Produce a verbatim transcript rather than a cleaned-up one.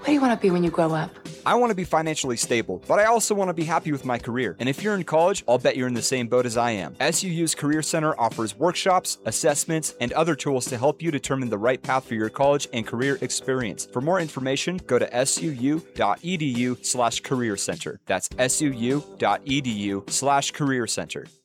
do you want to be when you grow up? I want to be financially stable, but I also want to be happy with my career. And if you're in college, I'll bet you're in the same boat as I am. S U U's Career Center offers workshops, assessments, and other tools to help you determine the right path for your college and career experience. For more information, go to suu.edu slash career center. That's suu.edu slash career center.